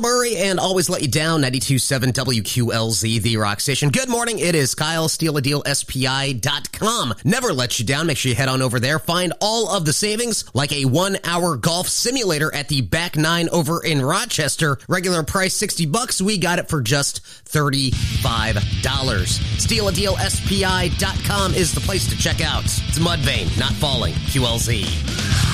Murray, and always let you down. 92.7 WQLZ, the rock station. Good morning. It is Kyle, StealADealSPI.com. Never let you down. Make sure you head on over there. Find all of the savings, like a 1-hour golf simulator at the Back 9 over in Rochester. Regular price $60. We got it for just $35. StealADealSPI.com is the place to check out. It's Mudvayne, not falling. QLZ.